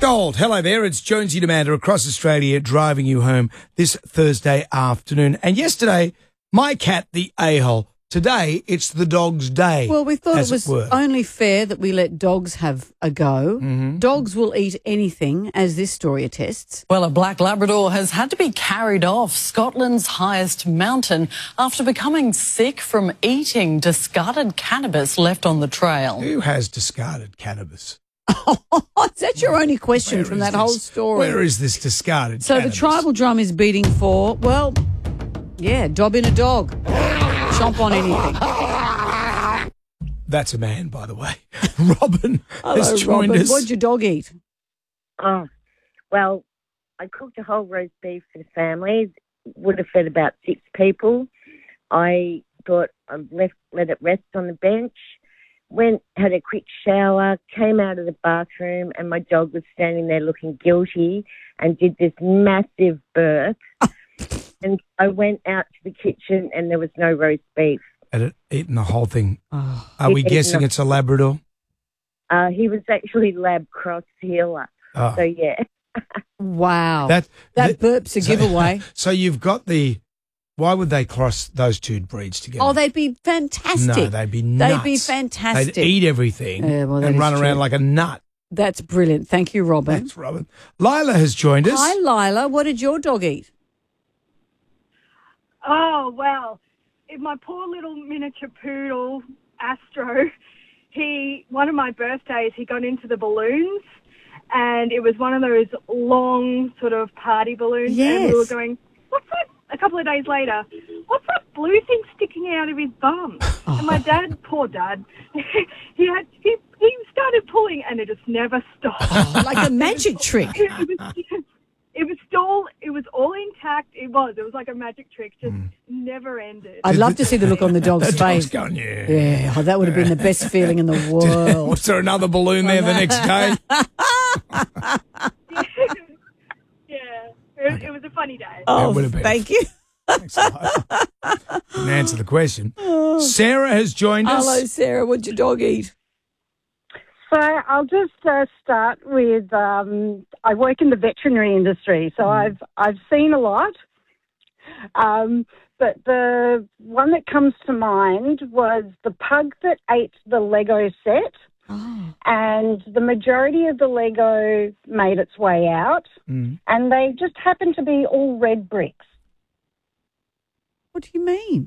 Gold. Hello there. It's Jonesy and Amanda across Australia driving you home this Thursday afternoon. And yesterday, my cat, the a-hole. Today, it's the dog's day. Well, we thought it was only fair that we let dogs have a go. Mm-hmm. Dogs will eat anything, as this story attests. Well, a black Labrador has had to be carried off Scotland's highest mountain after becoming sick from eating discarded cannabis left on the trail. Who has discarded cannabis? Is that your only question from that whole story? Where is this discarded So cannabis? the tribal drum is beating for, well, yeah, dob in a dog. Chomp on anything. That's a man, by the way. Robin has joined Robin. us. What'd your dog eat? Oh, well, I cooked a whole roast beef for the family. Would have fed about 6 people. I thought I'd let it rest on the bench. Went, had a quick shower, came out of the bathroom, and my dog was standing there looking guilty and did this massive burp. And I went out to the kitchen and there was no roast beef. Had it eaten the whole thing. Oh. Are we guessing it's a Labrador? He was actually lab cross healer. Oh. So, yeah. Wow. That burp's a giveaway. So you've got why would they cross those two breeds together? Oh, they'd be fantastic. No, they'd be nuts. They'd be fantastic. They'd eat everything and run around like a nut. That's brilliant. Thank you, Robin. Thanks, Robin. Lila has joined us. Hi, Lila. What did your dog eat? Oh, well, my poor little miniature poodle, Astro, one of my birthdays, he got into the balloons, and it was one of those long sort of party balloons. Yes. And we were going, what's that? A couple of days later, what's that blue thing sticking out of his bum? Oh. And my dad, poor dad, he started pulling, and it just never stopped. Oh, like a magic trick. It was all intact. It was like a magic trick, just never ended. I'd love to see the look on the dog's The dog's face. going, yeah. Yeah, that would have been the best feeling in the world. Was there another balloon there the next day? Yeah, it was a funny day. Oh, It would have been. thank you. Thanks, Lila. Didn't answer the question. Sarah has joined us. Hello, Sarah. What'd your dog eat? So I'll just start with, I work in the veterinary industry, so I've seen a lot. But the one that comes to mind was the pug that ate the Lego set. Oh. And the majority of the Lego made its way out, and they just happened to be all red bricks. What do you mean?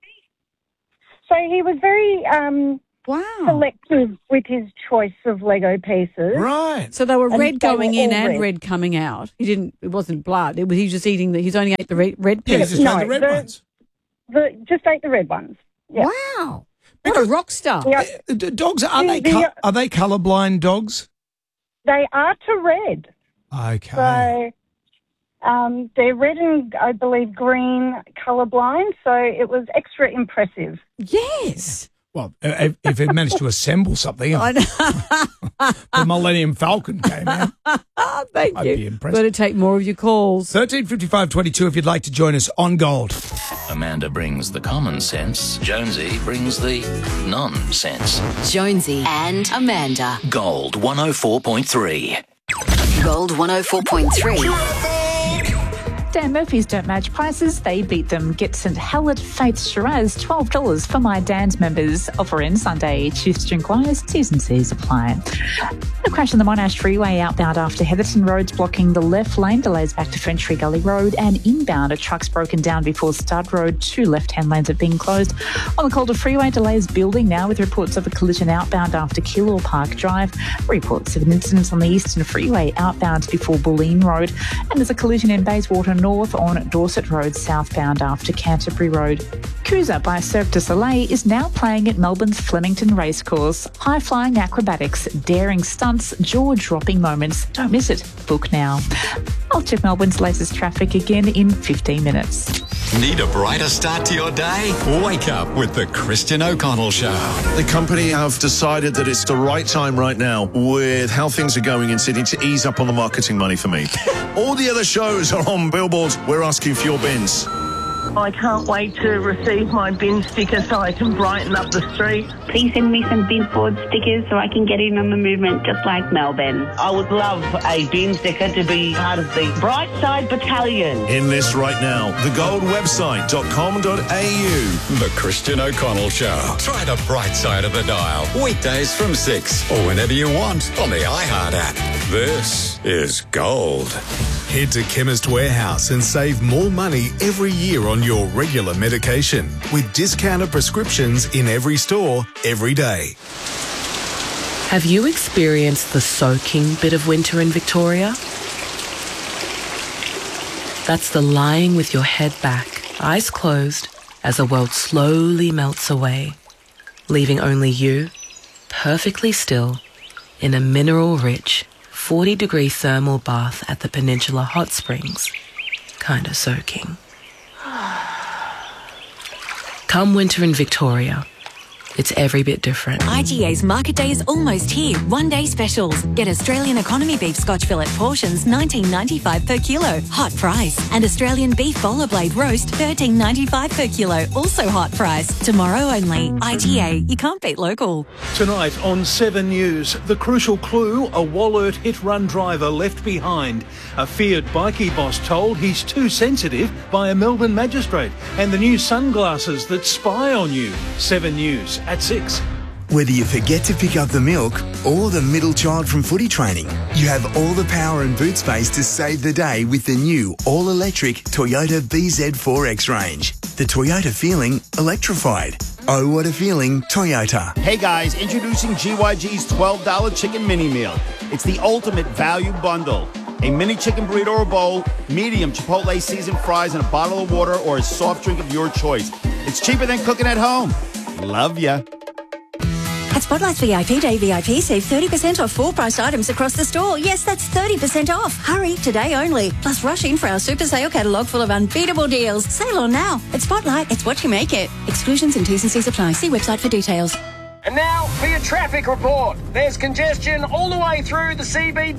So he was very selective with his choice of Lego pieces. Right. So they were And red they going were in all and red. red coming out. It wasn't blood. He was just eating he's only ate the red Yeah, he pieces. just had the red ones. Just ate the red ones. Yeah. Wow. What a rock star. Yeah. Dogs, are they colourblind dogs? They are to red. Okay. So they're red and, I believe, green colourblind, so it was extra impressive. Yes. Well, if it managed to assemble something, I know. the Millennium Falcon came out. Thank I'd you. be impressed. Better take more of your calls. 135522 if you'd like to join us on Gold. Amanda brings the common sense. Jonesy brings the nonsense. Jonesy and Amanda. Gold 104.3. Gold 104.3. Dan Murphy's don't match prices, they beat them. Get St Helen Faith Shiraz, $12 for My Dan's members. Offer in Sunday. Choose to drink wise. T's and C's apply. A crash on the Monash Freeway outbound after Heatherton Road's blocking the left lane. Delays back to Frenchry Gully Road, and inbound a truck's broken down before Stud Road. 2 left-hand lanes have been closed. On the Calder Freeway, delays building now with reports of a collision outbound after Keilor Park Drive. Reports of an incident on the Eastern Freeway outbound before Bulleen Road. And there's a collision in Bayswater North on Dorset Road southbound after Canterbury Road. Cruiser by Cirque du Soleil is now playing at Melbourne's Flemington Racecourse. High-flying acrobatics, daring stunts, jaw-dropping moments. Don't miss it. Book now. I'll check Melbourne's latest traffic again in 15 minutes. Need a brighter start to your day? Wake up with the Christian O'Connell Show. The company have decided that it's the right time right now with how things are going in Sydney to ease up on the marketing money for me. All the other shows are on billboards. We're asking for your bins. I can't wait to receive my bin sticker so I can brighten up the street. Please send me some bin board stickers so I can get in on the movement just like Melbourne. I would love a bin sticker to be part of the Bright Side Battalion. In this right now, thegoldwebsite.com.au. The Christian O'Connell Show. Try the bright side of the dial. Weekdays from 6 or whenever you want on the iHeart app. This is Gold. Head to Chemist Warehouse and save more money every year on your regular medication with discounted prescriptions in every store, every day. Have you experienced the soaking bit of winter in Victoria? That's the lying with your head back, eyes closed, as the world slowly melts away, leaving only you, perfectly still, in a mineral-rich 40-degree thermal bath at the Peninsula Hot Springs, kind of soaking. Come winter in Victoria, it's every bit different. IGA's Market Day is almost here. One-day specials. Get Australian economy beef Scotch fillet portions, $19.95 per kilo. Hot price. And Australian beef bowler blade roast, $13.95 per kilo. Also hot price. Tomorrow only. IGA. You can't beat local. Tonight on 7 News, the crucial clue, a Wollert hit-run driver left behind. A Fiat bikie boss told he's too sensitive by a Melbourne magistrate. And the new sunglasses that spy on you. 7 News at 6. Whether you forget to pick up the milk or the middle child from footy training, you have all the power and boot space to save the day with the new all-electric Toyota BZ4X range. The Toyota feeling electrified. Oh, what a feeling, Toyota. Hey guys, introducing GYG's $12 chicken mini meal. It's the ultimate value bundle. A mini chicken burrito or bowl, medium Chipotle seasoned fries, and a bottle of water or a soft drink of your choice. It's cheaper than cooking at home. Love ya. At Spotlight's VIP Day VIP, save 30% off full-priced items across the store. Yes, that's 30% off. Hurry, today only. Plus, rush in for our super sale catalogue full of unbeatable deals. Sale on now. At Spotlight, it's what you make it. Exclusions and T's and C's apply. See website for details. And now for your traffic report. There's congestion all the way through the CB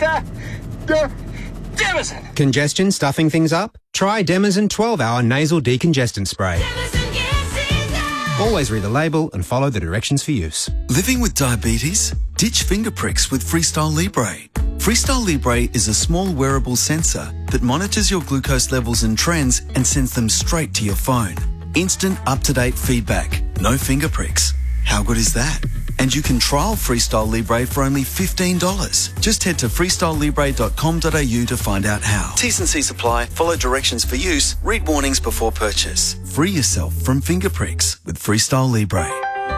Demison. Congestion stuffing things up? Try Demison 12-hour nasal decongestant spray. Always read the label and follow the directions for use. Living with diabetes? Ditch finger pricks with Freestyle Libre. Freestyle Libre is a small wearable sensor that monitors your glucose levels and trends and sends them straight to your phone. Instant, up-to-date feedback. No finger pricks. How good is that? And you can trial Freestyle Libre for only $15. Just head to freestylelibre.com.au to find out how. T's and C's apply. Follow directions for use. Read warnings before purchase. Free yourself from finger pricks with Freestyle Libre.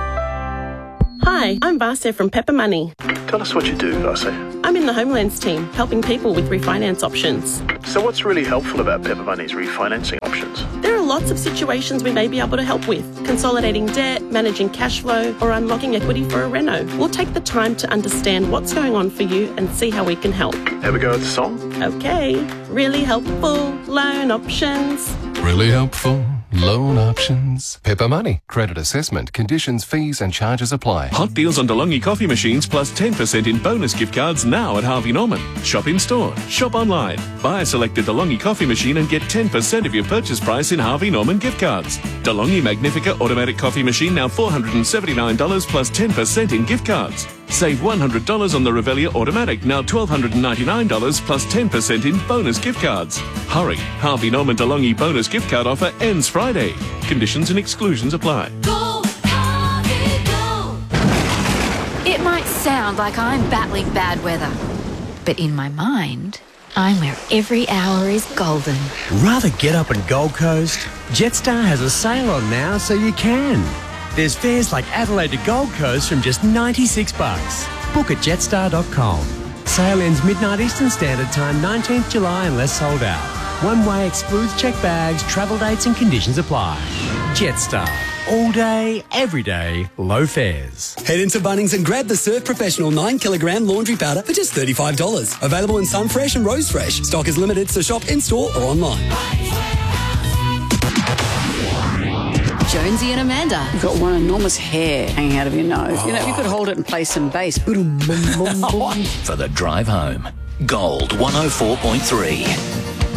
Hi, I'm Varsa from Pepper Money. Tell us what you do, Varsa. I'm in the Homelands team, helping people with refinance options. So what's really helpful about Pepper Money's refinancing options? There are lots of situations we may be able to help with. Consolidating debt, managing cash flow, or unlocking equity for a reno. We'll take the time to understand what's going on for you and see how we can help. Have a go at the song? Okay. Really helpful loan options. Really helpful loan options. Pepper Money. Credit assessment, conditions, fees and charges apply. Hot deals on DeLonghi coffee machines plus 10% in bonus gift cards now at Harvey Norman. Shop in store. Shop online. Buy a selected DeLonghi coffee machine and get 10% of your purchase price in Harvey Norman gift cards. DeLonghi Magnifica automatic coffee machine now $479 plus 10% in gift cards. Save $100 on the Revelia Automatic, now $1,299 plus 10% in bonus gift cards. Hurry! Harvey Norman DeLonghi bonus gift card offer ends Friday. Conditions and exclusions apply. Go, Harvey, go. It might sound like I'm battling bad weather, but in my mind, I'm where every hour is golden. Rather get up in Gold Coast? Jetstar has a sale on now, so you can. There's fares like Adelaide to Gold Coast from just $96. Book at jetstar.com. Sale ends midnight Eastern Standard Time, 19th July unless sold out. One way excludes checked bags, travel dates and conditions apply. Jetstar. All day, every day, low fares. Head into Bunnings and grab the Surf Professional 9kg laundry powder for just $35. Available in Sunfresh and Rose Fresh. Stock is limited, so shop in-store or online. Jonesy and Amanda. You've got one enormous hair hanging out of your nose. You know, if you could hold it and play some bass. For the drive home, Gold 104.3.